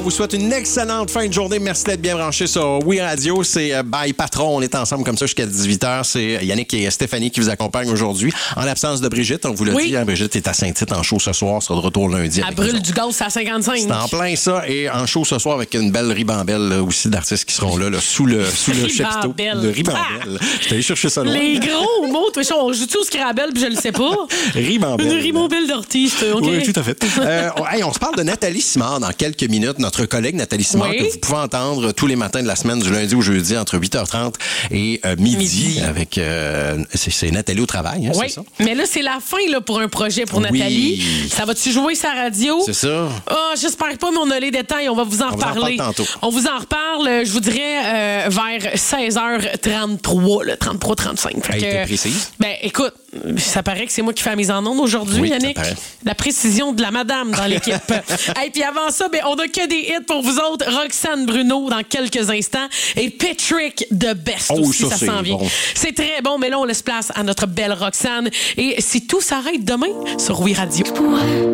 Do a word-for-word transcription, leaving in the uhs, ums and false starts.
vous souhaite une excellente fin de journée. Merci d'être bien branchés sur Oui Radio. C'est euh, Bye Patron. On est ensemble comme ça jusqu'à dix-huit heures. C'est Yannick et Stéphanie qui vous accompagnent aujourd'hui. En l'absence de Brigitte, on vous l'a Oui. dit. Hein, Brigitte est à Saint-Tite en show ce soir. Sera de retour lundi. Elle brûle du gaz à cinquante-cinq. C'est en plein ça. Et en show ce soir avec une belle ribambelle là, aussi d'artistes qui seront là, là sous le, sous le chapiteau. Ribambelle. De ribambelle. Ah! Je suis allé chercher ça loin. Les gros mots, toi, on joue-tu au Scrabble, puis je le sais pas. Ribambelle. Une ribambelle d'artiste, OK? Oui, tout à fait. Euh, hey, on se parle de Nathalie Simard dans quelques minutes. Notre collègue Nathalie Simard, Oui. que vous pouvez entendre tous les matins de la semaine, du lundi au jeudi, entre huit heures trente et euh, midi, Midi. avec euh, c'est, c'est Nathalie au travail, hein, Oui, c'est ça? mais là, c'est la fin là, pour un projet pour Oui. Nathalie. Ça va-tu jouer sa radio? C'est ça. Ah, j'espère pas, mais on a les détails. On va vous en On vous en reparler. reparle tantôt. On vous en reparle, euh, je vous dirais, euh, vers seize heures trente-trois, là, trente-trois trente-cinq. Fait Hey, que, t'es précise? Ben, écoute, ça paraît que c'est moi qui fais la mise en onde aujourd'hui, Oui, ça Yannick. paraît. La précision de la madame dans l'équipe. Et puis avant ça, ben, on a que des hits pour vous autres. Roxane Bruno dans quelques instants et Patrick de Best Oh, aussi, ça, ça c'est s'en vient. bon. C'est très bon, mais là, on laisse place à notre belle Roxane. Et si tout s'arrête demain sur Oui Radio.